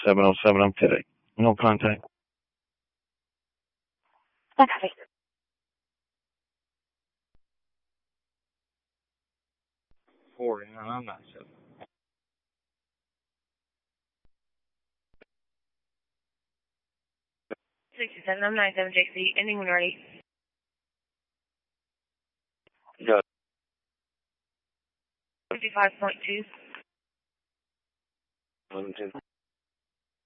707, I'm kidding. No contact. Okay. 40, no, I'm not 7. 67, I'm 97 JC, ending when ready. Yeah. 55.2. 1110.